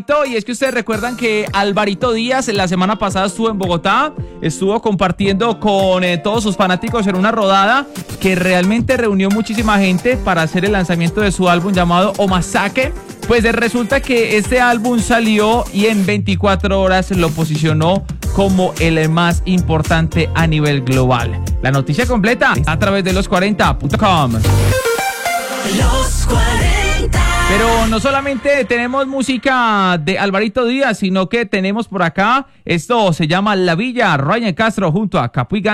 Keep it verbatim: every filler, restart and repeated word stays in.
Y es que ustedes recuerdan que Alvarito Díaz la semana pasada estuvo en Bogotá, estuvo compartiendo con eh, todos sus fanáticos en una rodada que realmente reunió muchísima gente para hacer el lanzamiento de su álbum llamado Omasake. Pues eh, resulta que este álbum salió y en veinticuatro horas lo posicionó como el más importante a nivel global. La noticia completa a través de los cuarenta punto com. Los cuarenta. Pero no solamente tenemos música de Alvarito Díaz, sino que tenemos por acá, esto se llama La Villa, Ryan Castro junto a Capuigan.